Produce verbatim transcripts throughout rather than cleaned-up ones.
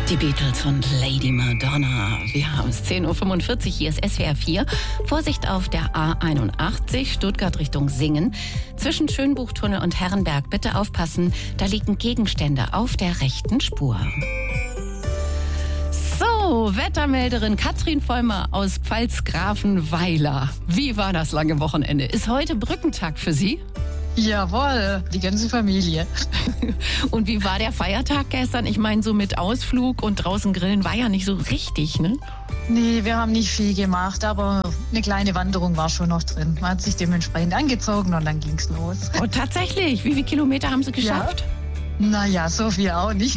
Die Beatles und Lady Madonna. Wir haben es zehn Uhr fünfundvierzig, hier ist S W R vier. Vorsicht auf der A einundachtzig, Stuttgart Richtung Singen. Zwischen Schönbuchtunnel und Herrenberg bitte aufpassen, da liegen Gegenstände auf der rechten Spur. So, Wettermelderin Katrin Vollmer aus Pfalzgrafenweiler. Wie war das lange Wochenende? Ist heute Brückentag für Sie? Jawohl, die ganze Familie. Und wie war der Feiertag gestern? Ich meine, so mit Ausflug und draußen grillen war ja nicht so richtig, ne? Nee, wir haben nicht viel gemacht, aber eine kleine Wanderung war schon noch drin. Man hat sich dementsprechend angezogen und dann ging's los. Oh, tatsächlich? Wie viele Kilometer haben Sie geschafft? Ja. Naja, so viel auch nicht.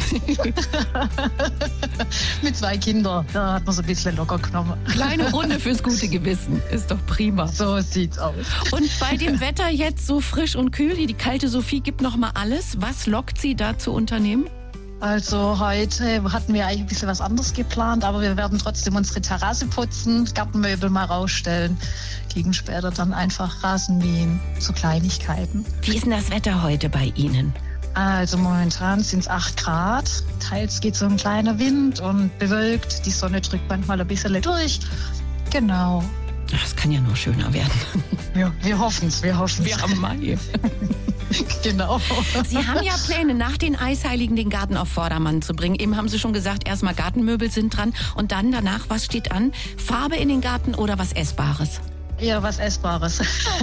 Mit zwei Kindern, da hat man so ein bisschen locker genommen. Kleine Runde fürs gute Gewissen, ist doch prima. So sieht's aus. Und bei dem Wetter jetzt so frisch und kühl, die kalte Sophie gibt noch mal alles. Was lockt Sie da zu unternehmen? Also heute hatten wir eigentlich ein bisschen was anderes geplant, aber wir werden trotzdem unsere Terrasse putzen, Gartenmöbel mal rausstellen, gegen später dann einfach Rasen mähen, so Kleinigkeiten. Wie ist denn das Wetter heute bei Ihnen? Also momentan sind es acht Grad, teils geht so ein kleiner Wind und bewölkt, die Sonne drückt manchmal ein bisschen durch. Genau. Das kann ja nur schöner werden. Ja, wir hoffen es, wir hoffen es. Wir haben Mai. Genau. Sie haben ja Pläne, nach den Eisheiligen den Garten auf Vordermann zu bringen. Eben haben Sie schon gesagt, erstmal Gartenmöbel sind dran und dann danach, was steht an? Farbe in den Garten oder was Essbares? Eher was Essbares.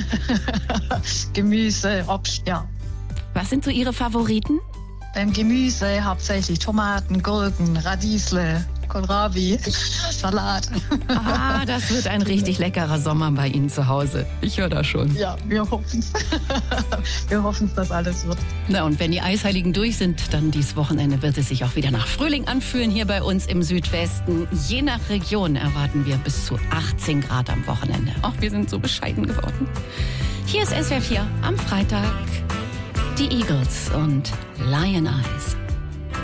Gemüse, Obst, ja. Was sind so Ihre Favoriten? Beim Gemüse hauptsächlich Tomaten, Gurken, Radiesle, Kohlrabi, Salat. Ah, das wird ein richtig leckerer Sommer bei Ihnen zu Hause. Ich höre das schon. Ja, wir hoffen es. Wir hoffen es, dass alles wird. Na, und wenn die Eisheiligen durch sind, dann dieses Wochenende wird es sich auch wieder nach Frühling anfühlen hier bei uns im Südwesten. Je nach Region erwarten wir bis zu achtzehn Grad am Wochenende. Ach, wir sind so bescheiden geworden. Hier ist S W R vier am Freitag. Die Eagles und Lion Eyes.